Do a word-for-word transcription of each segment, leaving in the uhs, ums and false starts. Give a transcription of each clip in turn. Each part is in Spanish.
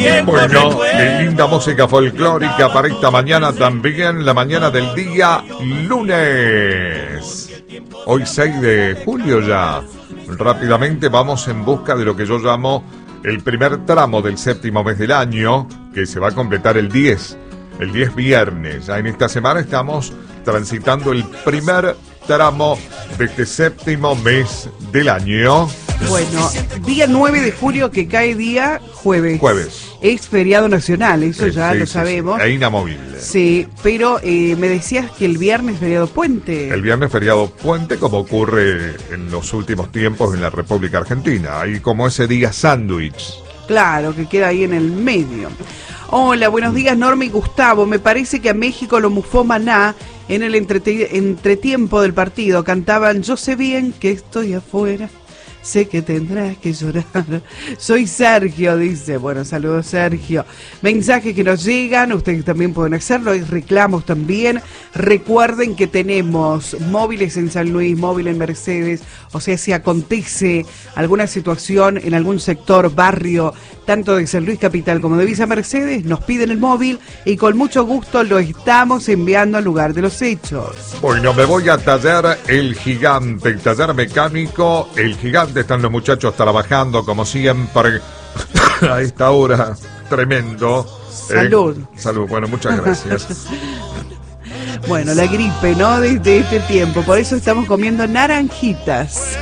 Bueno, qué linda música folclórica para esta mañana también, la mañana del día lunes. Hoy seis de julio ya. Rápidamente vamos en busca de lo que yo llamo el primer tramo del séptimo mes del año, que se va a completar el diez, el diez viernes. Ya en esta semana estamos transitando el primer tramo de este séptimo mes del año. Bueno, día nueve de julio, que cae día jueves. Jueves. Es feriado nacional, eso Sí, ya sí, lo sí, sabemos. sí. Es inamovible. Sí, pero eh, me decías que el viernes feriado puente. El viernes feriado puente, como ocurre en los últimos tiempos en la República Argentina. Hay como ese día sándwich. Claro, que queda ahí en el medio. Hola, buenos días, Norma y Gustavo. Me parece que a México lo mufó Maná en el entrete- entretiempo del partido. Cantaban: yo sé bien que estoy afuera, sé que tendrás que llorar. Soy Sergio, dice. Bueno, saludos, Sergio. Mensajes que nos llegan, ustedes también pueden hacerlo, hay reclamos también. Recuerden que tenemos móviles en San Luis, móvil en Mercedes, o sea, si acontece alguna situación en algún sector, barrio, tanto de San Luis Capital como de Villa Mercedes, nos piden el móvil y con mucho gusto lo estamos enviando al lugar de los hechos. Bueno, me voy a Taller El Gigante, el taller mecánico El Gigante. Están los muchachos trabajando como siempre a esta hora. Tremendo. Salud. Eh, salud, bueno, muchas gracias. Bueno, la gripe, ¿no? Desde este tiempo, por eso estamos comiendo naranjitas.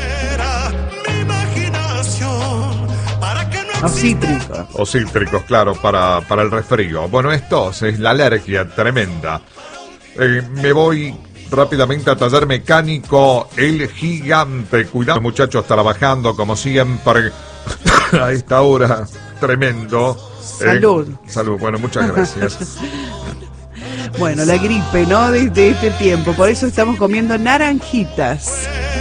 O cítricos. O cítricos, claro, para, para el resfrío. Bueno, esto es la alergia tremenda. Eh, me voy rápidamente a Taller Mecánico El Gigante. Cuidado, muchachos trabajando como siempre a esta hora. Tremendo. Salud. Eh, salud, bueno, muchas gracias. Bueno, la gripe, ¿no? Desde este tiempo, por eso estamos comiendo naranjitas.